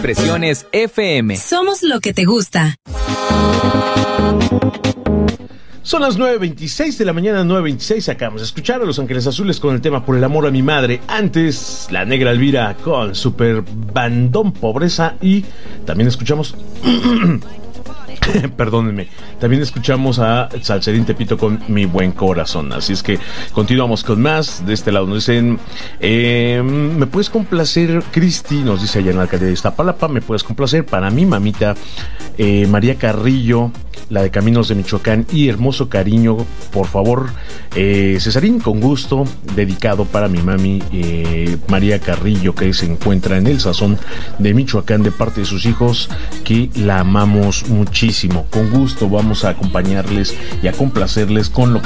Expresiones FM. Somos lo que te gusta. Son las 9:26 de la mañana, 9:26. Acabamos de escuchar a Los Ángeles Azules con el tema Por el amor a mi madre. Antes, La Negra Elvira con Super Bandón Pobreza. Y también escuchamos... Perdónenme. También escuchamos a Salserín Tepito con Mi Buen Corazón. Así es que continuamos con más. De este lado nos dicen, ¿me puedes complacer, Cristi? Nos dice allá en la alcaldía de Iztapalapa. ¿Me puedes complacer para mi mamita María Carrillo, la de Caminos de Michoacán, y Hermoso Cariño, por favor? Cesarín, con gusto, dedicado para mi mami María Carrillo, que se encuentra en el Sazón de Michoacán, de parte de sus hijos, que la amamos muchísimo. Con gusto vamos a acompañarles y a complacerles con lo que